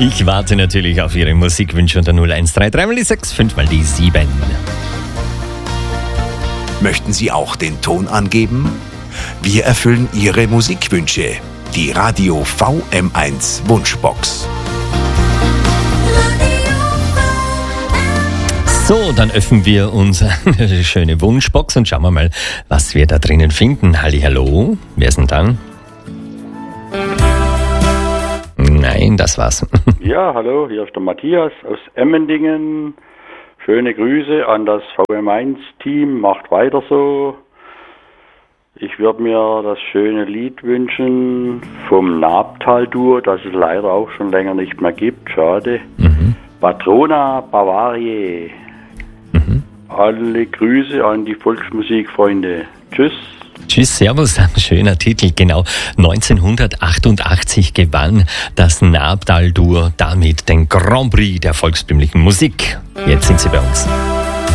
Ich warte natürlich auf Ihre Musikwünsche unter 0133 mal die 6, 5 mal die 7. Möchten Sie auch den Ton angeben? Wir erfüllen Ihre Musikwünsche. Die Radio VM1 Wunschbox. So, dann öffnen wir unsere schöne Wunschbox und schauen wir mal, was wir da drinnen finden. Hallihallo, wer ist denn dran? Nein, das war's. Ja, hallo, hier ist der Matthias aus Emmendingen. Schöne Grüße an das VM1-Team, macht weiter so. Ich würde mir das schöne Lied wünschen vom Nabtal-Duo, das es leider auch schon länger nicht mehr gibt, schade. Patrona Bavarie. Alle Grüße an die Volksmusikfreunde. Tschüss. Tschüss, servus, ein schöner Titel, genau. 1988 gewann das Nabtal-Duo damit den Grand Prix der volkstümlichen Musik. Jetzt sind sie bei uns.